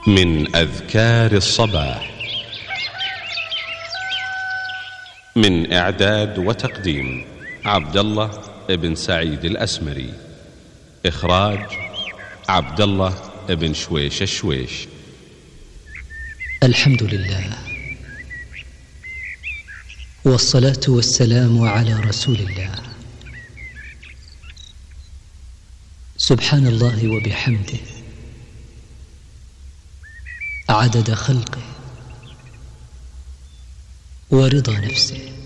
من أذكار الصباح، من إعداد وتقديم عبد الله بن سعيد الأسمري، إخراج عبد الله بن شويش الشويش. الحمد لله، والصلاة والسلام على رسول الله. سبحان الله وبحمده، عدد خلقه ورضا نفسه،